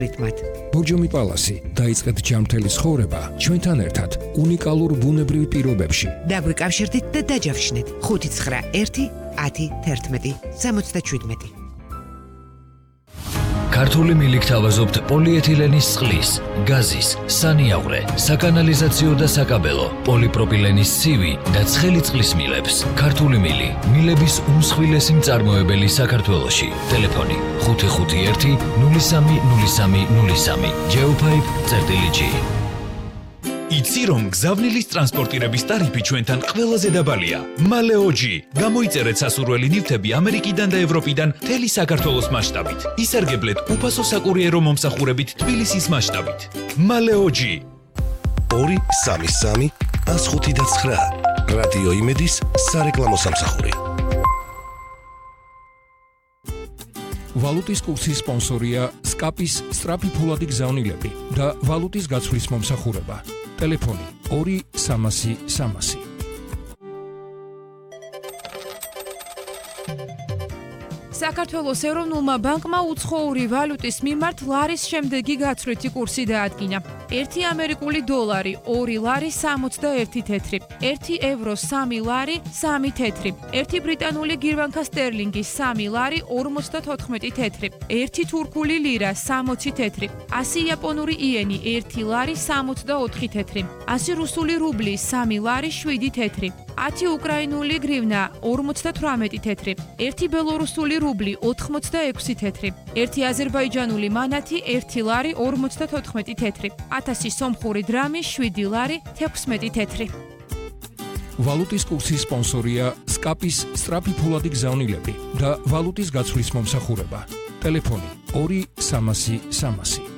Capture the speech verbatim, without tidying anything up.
რითმად. ბორჯომი პალასი დაიწყეთ ჯანმრთელი ცხოვრება ჩვენთან ერთად უნიკალურ ბუნებრივ პირობებში. დაგვიკავშირდით და დაჯავშნით ხუთი ცხრა ერთი ათი თერთმეტი სამოცდაშვიდმეტი. ქართული მილი გთავაზობთ პოლიეთილენის წყლის, გაზის, სანიავრე, საკანალიზაციო და საკაბელო, პოლიპროპილენის ცივი და ცხელი წყლის მილებს. ქართული მილი, მილების უმსხვილესი მწარმოებელი საქართველოში. ტელეფონი ხუთი ხუთი ერთი ნული სამი ნული სამი ნული სამი. Geopipe წერტილი G. იცი რომ გზავნილის ტრანსპორტირების ტარიფი ჩვენთან ყველაზე დაბალია. მალეოჯი. გამოიწერეთ სასურველი ნივთები ამერიკიდან და ევროპიდან მთელი საქართველოს მასშტაბით. ისარგებლეთ უფასო საკურიერო მომსახურებით თბილისის მასშტაბით. მალეოჯი. ორი სამი სამი ას ხუთი და ცხრა. რადიო იმედის სარეკლამო სამსახური. ვალუტის კურსის სპონსორია სკაპის სწრაფი ფულადი გზავნილები და ვალუტის გაცვლის მომსახურება. ტელეფონი ორი სამასი სამასი. საქართველოს ეროვნულმა ბანკმა უცხოური ვალუტის მიმართ ლარის შემდეგი გაცვლითი კურსი დაადგინა. ერთი ამერიკული დოლარი ორი ლარი სამოცდაერთი თეთრი, ერთი ევრო სამი ლარი სამი თეთრი, ერთი ბრიტანული გირვანქა სტერლინგი სამი ლარი ორმოცდათოთხმეტი თეთრი, ერთი თურქული ლირა სამოცი თეთრი, ასი იაპონური იენი ერთი ლარი სამოცდაოთხი თეთრი, ასი რუსული რუბლი სამი ლარი შვიდი თეთრი, ათი უკრაინული გრივნა ორმოცდათვრამეტი თეთრი, ერთი ბელორუსული რუბლი ოთხმოცდაექვსი თეთრი, ერთი აზერბაიჯანული მანათი ერთი ლარი ორმოცდათოთხმეტი თეთრი, ათასი სომხური დრამი შვიდი ლარი თექვსმეტი თეთრი. ვალუტის კურსის სპონსორია სკაპის სწრაფი ფულადი გზავნილები და ვალუტის გაცვლის მომსახურება. ტელეფონი ორი სამასი სამასი.